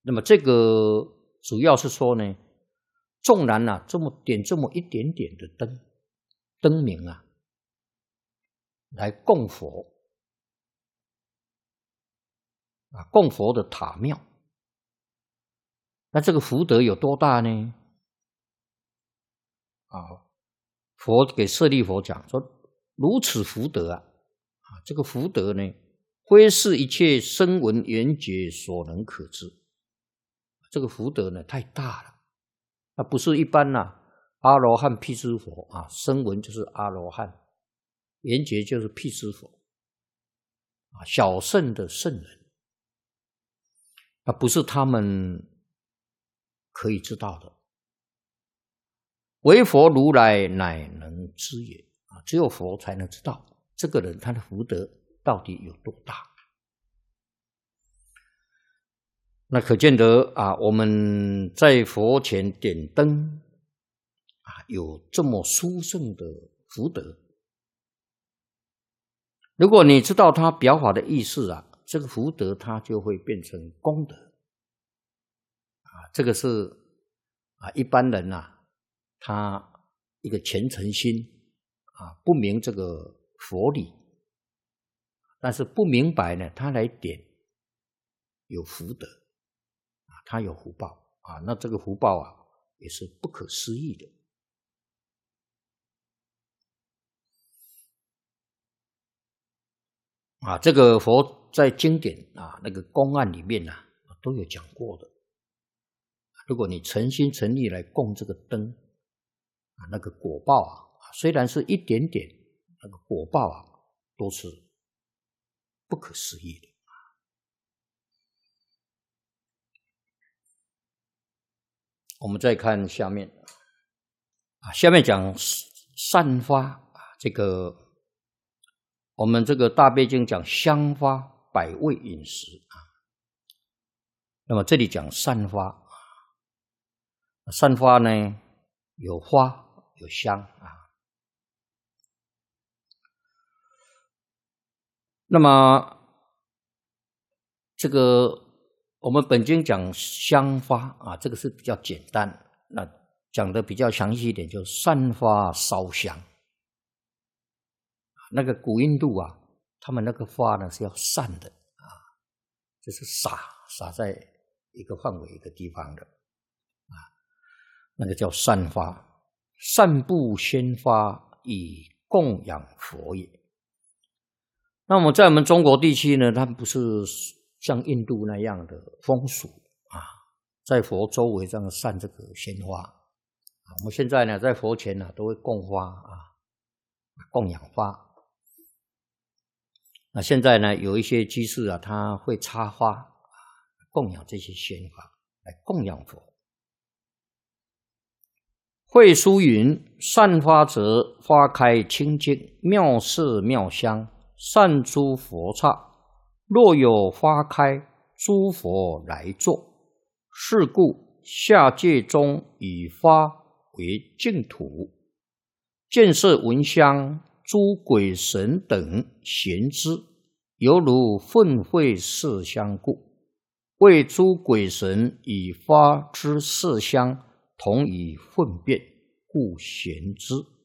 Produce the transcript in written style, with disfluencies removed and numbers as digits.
那么这个主要是说呢，纵然这么一点点的灯明来供佛供佛的塔庙，那这个福德有多大呢？佛给舍利弗讲说，如此福德这个福德呢，非是一切声闻缘觉所能可知。这个福德呢太大了，那不是一般阿罗汉辟支佛声闻就是阿罗汉，缘觉就是辟支佛小圣的圣人，不是他们可以知道的。唯佛如来乃能知也只有佛才能知道这个人他的福德到底有多大。那可见得我们在佛前点灯有这么殊胜的福德。如果你知道他表法的意思这个福德它就会变成功德这个是一般人他一个虔诚心不明这个佛理，但是不明白呢，他来点有福德他有福报那这个福报也是不可思议的。这个佛在经典那个公案里面都有讲过的。如果你诚心诚意来供这个灯那个果报虽然是一点点，那个果报都是不可思议的。我们再看下面下面讲散发这个我们这个大悲经讲香发百味饮食那么这里讲散发，散发呢有花有香那么这个我们本经讲香发这个是比较简单，那讲的比较详细一点，就散发烧香。那个古印度他们那个花呢是要散的就是撒在一个范围一个地方的那个叫散发。散布鲜花以供养佛也。那我们在我们中国地区呢，它不是像印度那样的风俗在佛周围这样散这个鲜花我们现在呢在佛前都会供花供养花。那现在呢有一些居士他会插花供养这些鲜花来供养佛。会书云：散花者，花开清净，妙色妙香，散诸佛刹。若有花开，诸佛来坐。是故下界中以花为净土，见色闻香，诸鬼神等咸之，犹如粪秽麝香故。为诸鬼神以花之麝香同以粪便，故咸之。